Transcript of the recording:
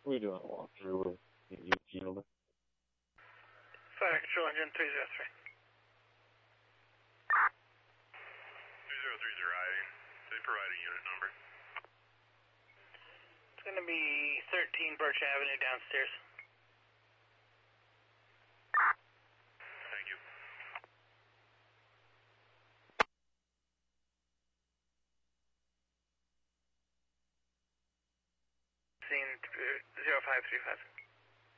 We're doing a walkthrough with UT number. Fire Control Engine 303. 2030, they provide a unit number. It's going to be 13 Birch Avenue downstairs. Thank you. Scene 0535.